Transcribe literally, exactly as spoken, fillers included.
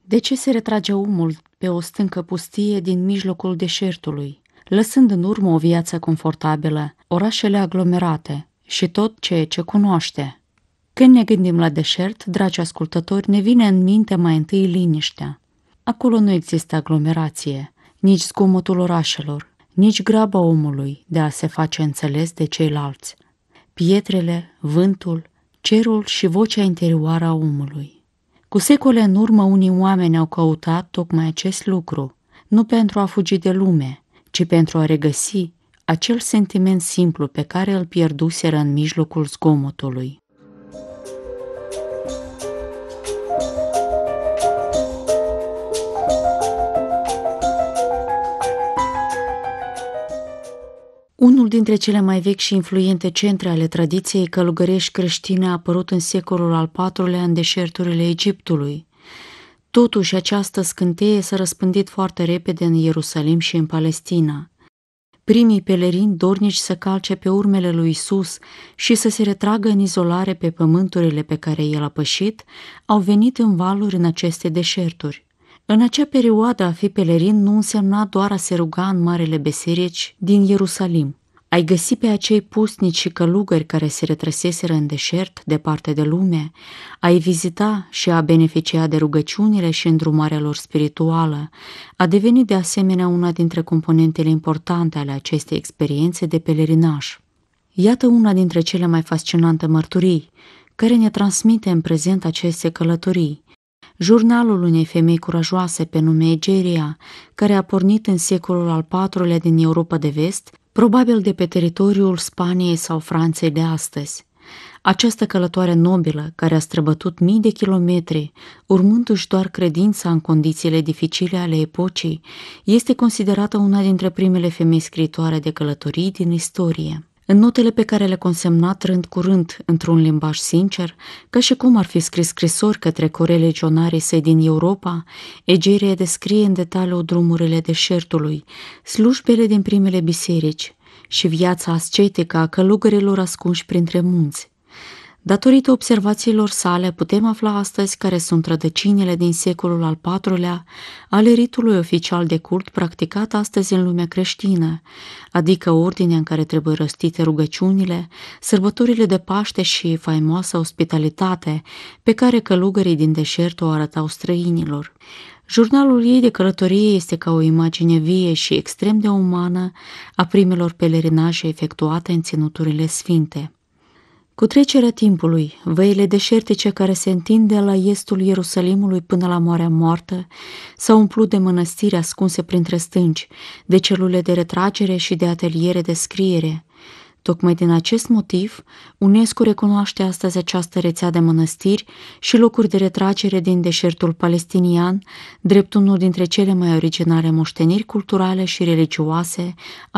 De ce se retrage omul pe o stâncă pustie din mijlocul deșertului, lăsând în urmă o viață confortabilă, orașele aglomerate și tot ceea ce cunoaște? Când ne gândim la deșert, dragi ascultători, ne vine în minte mai întâi liniștea. Acolo nu există aglomerație, nici zgomotul orașelor, nici graba omului de a se face înțeles de ceilalți. Pietrele, vântul, cerul și vocea interioară a omului. Cu secole în urmă, unii oameni au căutat tocmai acest lucru, nu pentru a fugi de lume, ci pentru a regăsi acel sentiment simplu pe care îl pierduseră în mijlocul zgomotului. Unul dintre cele mai vechi și influente centre ale tradiției călugărești creștine a apărut în secolul al patrulea în deșerturile Egiptului. Totuși, această scânteie s-a răspândit foarte repede în Ierusalim și în Palestina. Primii pelerini dornici să calce pe urmele lui Isus și să se retragă în izolare pe pământurile pe care el a pășit, au venit în valuri în aceste deșerturi. În acea perioadă, a fi pelerin nu însemna doar a se ruga în marele biserici din Ierusalim. Ai găsi pe acei pusnici și călugări care se retrăseseră în deșert, departe de lume, ai vizita și a beneficia de rugăciunile și îndrumarea lor spirituală, a devenit de asemenea una dintre componentele importante ale acestei experiențe de pelerinaj. Iată una dintre cele mai fascinante mărturii, care ne transmite în prezent aceste călătorii. Jurnalul unei femei curajoase pe nume Egeria, care a pornit în secolul al patrulea din Europa de Vest, probabil de pe teritoriul Spaniei sau Franței de astăzi. Această călătoare nobilă, care a străbătut mii de kilometri, urmându-și doar credința în condițiile dificile ale epocii, este considerată una dintre primele femei scriitoare de călătorii din istorie. În notele pe care le-a consemnat rând cu rând, într-un limbaj sincer, ca și cum ar fi scris scrisori către coreligionarii săi din Europa, Egeria descrie în detaliu drumurile deșertului, slujbele din primele biserici și viața ascetică a călugărilor ascunși printre munți. Datorită observațiilor sale, putem afla astăzi care sunt rădăcinile din secolul al patrulea ale ritului oficial de cult practicat astăzi în lumea creștină, adică ordinea în care trebuie rostite rugăciunile, sărbătorile de Paște și faimoasa ospitalitate pe care călugării din deșert o arătau străinilor. Jurnalul ei de călătorie este ca o imagine vie și extrem de umană a primelor pelerinaje efectuate în ținuturile sfinte. Cu trecerea timpului, văile deșertice care se întind de la estul Ierusalimului până la Marea Moartă s-au umplut de mănăstiri ascunse printre stânci, de celule de retragere și de ateliere de scriere. Tocmai din acest motiv, UNESCO recunoaște astăzi această rețea de mănăstiri și locuri de retragere din deșertul palestinian, drept unul dintre cele mai originale moșteniri culturale și religioase